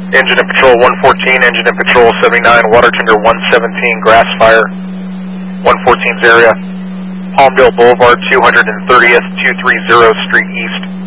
Engine in Patrol 114, Engine in Patrol 79, Water Tender 117, Grass Fire, 114's area, Palmdale Boulevard, 230th, 230 Street East.